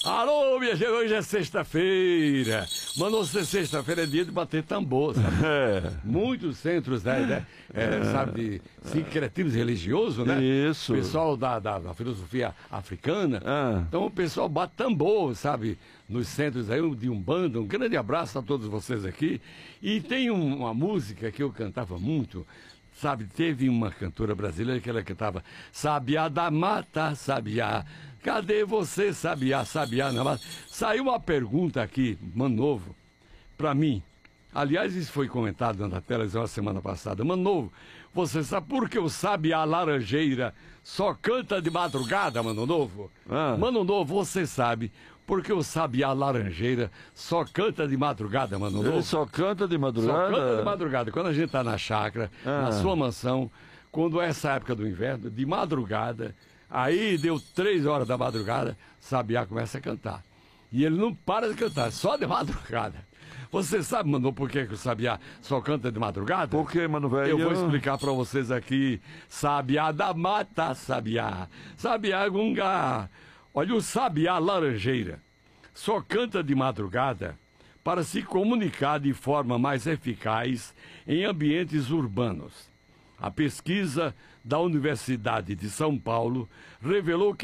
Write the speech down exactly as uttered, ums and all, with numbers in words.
Alô, minha gente, hoje é sexta-feira. Mano, você sexta-feira é dia de bater tambor, sabe? É. Muitos centros, né, né é, sabe, de sincretismo religioso, né? Isso. O pessoal da, da, da filosofia africana. Ah. Então o pessoal bate tambor, sabe? Nos centros aí de Umbanda. Um grande abraço a todos vocês aqui. E tem um, uma música que eu cantava muito. Sabe, teve uma cantora brasileira que ela cantava Sabiá da mata, sabiá, cadê você, sabiá, sabiá na mata? Saiu uma pergunta aqui, Mano Novo, pra mim. Aliás, isso foi comentado na televisão a semana passada. Mano Novo, você sabe por que o sabiá laranjeira só canta de madrugada, Mano Novo? Ah. Mano Novo, você sabe porque o sabiá laranjeira só canta de madrugada, Mano Novo? Ele só canta de madrugada? Só canta de madrugada. Quando a gente tá na chácara, ah. na sua mansão, quando é essa época do inverno, de madrugada, aí deu três horas da madrugada, sabiá começa a cantar. E ele não para de cantar, só de madrugada. Você sabe, Mano, por que, que o sabiá só canta de madrugada? Por que, mano, velho? Eu vou explicar pra vocês aqui. Sabiá da mata, sabiá. Sabiá gungá. Olha, o sabiá laranjeira só canta de madrugada para se comunicar de forma mais eficaz em ambientes urbanos. A pesquisa da Universidade de São Paulo revelou que